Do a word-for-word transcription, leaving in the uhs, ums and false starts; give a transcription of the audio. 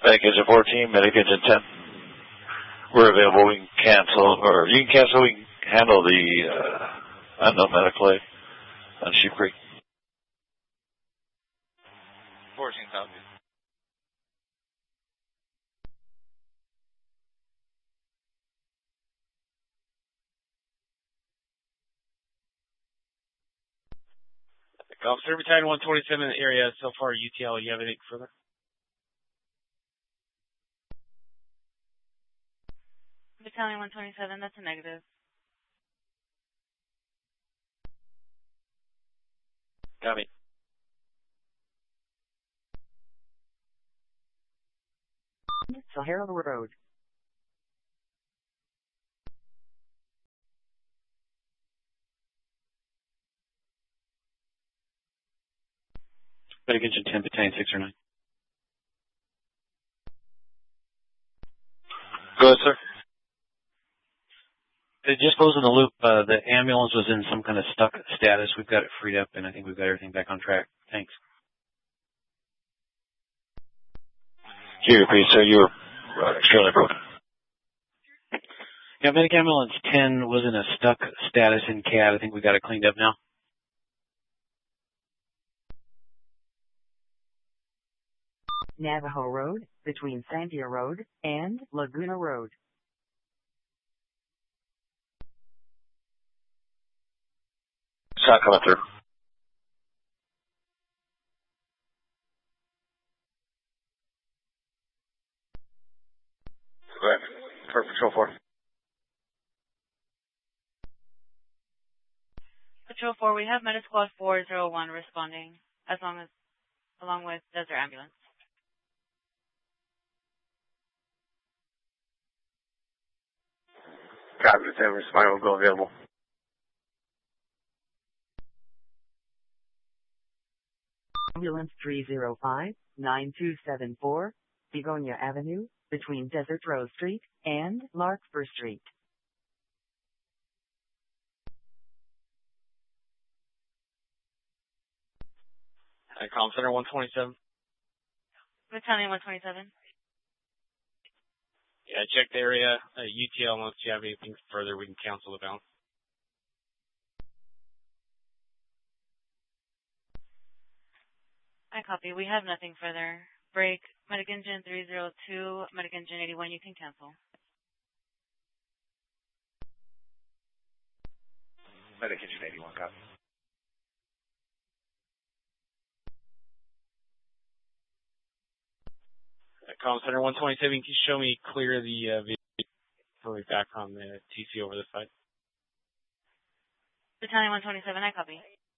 Medic Engine fourteen, Medic Engine ten. We're available. We can cancel, or you can cancel. We can handle the uh, unknown medical aid on Sheep Creek. fourteen copies. Officer Battalion one twenty-seven in the area so far. U T L, you have anything further? Battalion one twenty-seven, that's a negative. Copy. Sahara Road. Medic Engine ten, Battalion six or nine. Go ahead, sir. Uh, Just closing the loop, uh, the ambulance was in some kind of stuck status. We've got it freed up, and I think we've got everything back on track. Thanks. Can you repeat, sir? You were uh, extremely broken. Yeah, Medic Ambulance ten was in a stuck status in C A D. I think we got it cleaned up now. Navajo Road, between Sandia Road and Laguna Road. Shot coming through. Go ahead. For Patrol four. Patrol four, we have Med Squad four zero one responding, as long as, along with Desert Ambulance. Copy, ten, respond, will go available. Ambulance three zero five, nine two seven four, Begonia Avenue, between Desert Rose Street and Larkspur Street. Uh, Comm Center one twenty-seven. Battalion one twenty-seven. Yeah, check the area. Uh, U T L, unless you have anything further, we can cancel the bounce. I copy. We have nothing further. Break. Medic Engine three zero two, Medic Engine eighty-one, you can cancel. Medic Engine eighty-one, copy. Uh, Comm Center one twenty-seven, can you show me clear the uh, video for back on the T C over the side? Battalion one twenty-seven, I copy.